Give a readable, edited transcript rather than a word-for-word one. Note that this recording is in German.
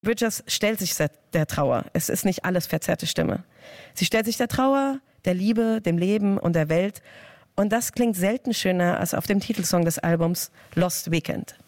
Bridgers stellt sich der Trauer. Es ist nicht alles verzerrte Stimme. Sie stellt sich der Trauer, der Liebe, dem Leben und der Welt. Und das klingt selten schöner als auf dem Titelsong des Albums Lost Weekend.